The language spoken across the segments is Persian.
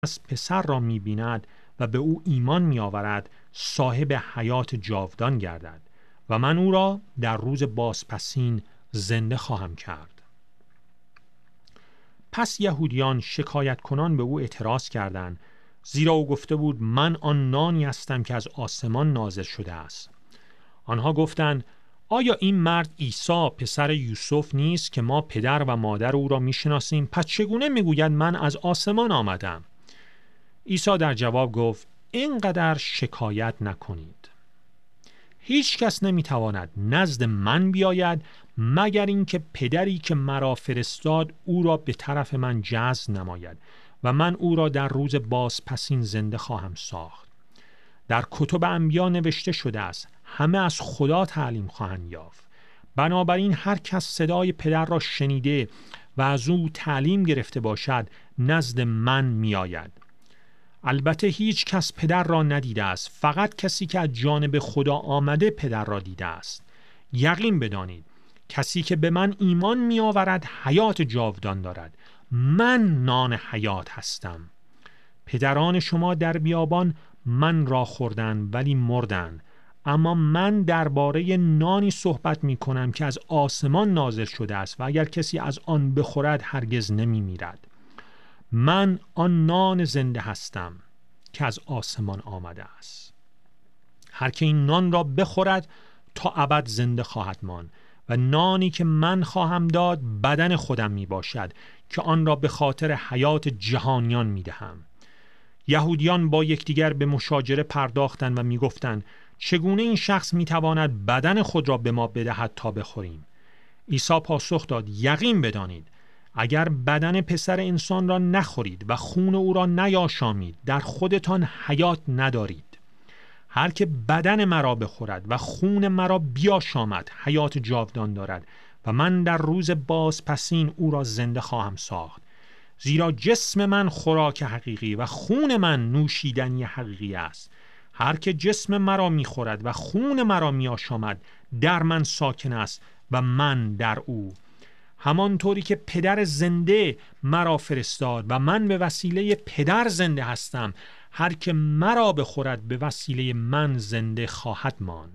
از پسر را می‌بیند و به او ایمان می‌آورد صاحب حیات جاودان گردد و من او را در روز بازپسین زنده خواهم کرد. پس یهودیان شکایت کنان به او اعتراض کردند، زیرا او گفته بود من آن نانی هستم که از آسمان نازل شده است. آنها گفتند آیا این مرد عیسی پسر یوسف نیست که ما پدر و مادر او را میشناسیم؟ پس چگونه میگوید من از آسمان آمدم؟ عیسی در جواب گفت اینقدر شکایت نکنید. هیچ کس نمیتواند نزد من بیاید مگر اینکه پدری که مرا فرستاد او را به طرف من جذب نماید و من او را در روز بازپسین زنده خواهم ساخت. در کتب انبیا نوشته شده است همه از خدا تعلیم خواهند یافت. بنابراین هر کس صدای پدر را شنیده و از او تعلیم گرفته باشد نزد من می آید. البته هیچ کس پدر را ندیده است، فقط کسی که از جانب خدا آمده پدر را دیده است. یقین بدانید کسی که به من ایمان می آورد حیات جاودان دارد. من نان حیات هستم. پدران شما در بیابان من را خوردند ولی مردند، اما من درباره نانی صحبت می کنم که از آسمان نازل شده است و اگر کسی از آن بخورد هرگز نمی میرد. من آن نان زنده هستم که از آسمان آمده است. هر که این نان را بخورد تا ابد زنده خواهد ماند و نانی که من خواهم داد بدن خودم می باشد که آن را به خاطر حیات جهانیان می دهم. یهودیان با یکدیگر به مشاجره پرداختند و می گفتند چگونه این شخص می تواند بدن خود را به ما بدهد تا بخوریم؟ عیسی پاسخ داد یقین بدانید اگر بدن پسر انسان را نخورید و خون او را نیاشامید در خودتان حیات ندارید. هر که بدن مرا بخورد و خون مرا بیاشامد حیات جاودان دارد و من در روز بازپسین او را زنده خواهم ساخت. زیرا جسم من خوراک حقیقی و خون من نوشیدنی حقیقی است. هر که جسم مرا میخورد و خون مرا میاشامد در من ساکن است و من در او. همانطوری که پدر زنده مرا فرستاد و من به وسیله پدر زنده هستم، هر که مرا بخورد به وسیله من زنده خواهد ماند.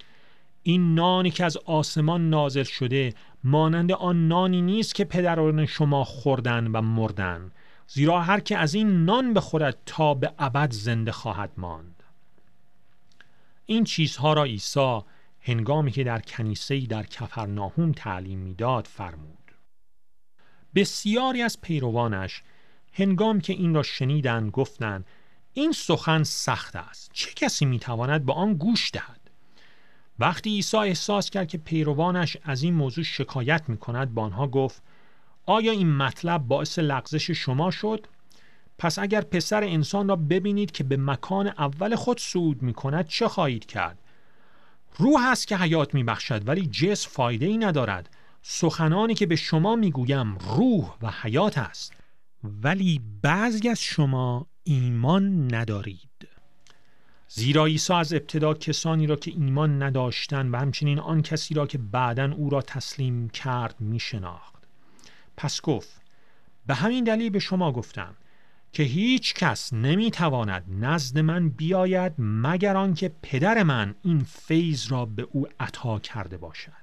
این نانی که از آسمان نازل شده مانند آن نانی نیست که پدران شما خوردند و مردند، زیرا هر که از این نان بخورد تا به ابد زنده خواهد ماند. این چیزها را عیسی هنگامی که در کنیسه‌ای در کفرناهم تعلیم می‌داد فرمود. بسیاری از پیروانش هنگامی که این را شنیدند گفتند این سخن سخت است، چه کسی می‌تواند به آن گوش دهد؟ وقتی عیسی احساس کرد که پیروانش از این موضوع شکایت می‌کند با آنها گفت آیا این مطلب باعث لغزش شما شد؟ پس اگر پسر انسان را ببینید که به مکان اول خود صعود می‌کند چه خواهید کرد؟ روح است که حیات می‌بخشد ولی جسم فایده‌ای ندارد. سخنانی که به شما می‌گویم روح و حیات است، ولی بعضی از شما ایمان ندارید. زیرا عیسی از ابتدا کسانی را که ایمان نداشتند و همچنین آن کسی را که بعداً او را تسلیم کرد می‌شناخت. پس گفت به همین دلیل به شما گفتم که هیچ کس نمی‌تواند نزد من بیاید مگر آنکه پدر من این فیض را به او عطا کرده باشد.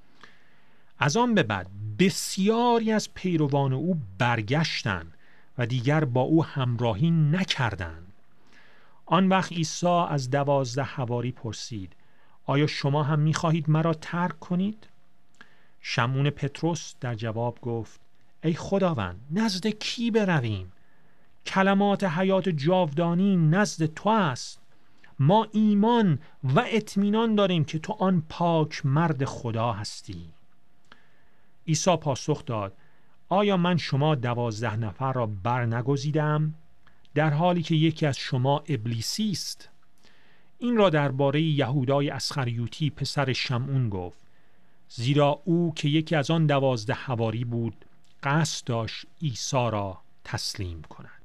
از آن به بعد بسیاری از پیروان او برگشتند و دیگر با او همراهی نکردند. آن وقت عیسی از 12 حواری پرسید آیا شما هم می‌خواهید مرا ترک کنید؟ شمعون پطرس در جواب گفت ای خداوند نزد کی برویم؟ کلمات حیات جاودانی نزد تو است. ما ایمان و اطمینان داریم که تو آن پاک مرد خدا هستی. عیسی پاسخ داد آیا من شما 12 نفر را برنگزیدم در حالی که یکی از شما ابلیسی است؟ این را درباره یهودای اسخریوطی پسر شمعون گفت، زیرا او که یکی از آن 12 حواری بود قصد داشت عیسی را تسلیم کند.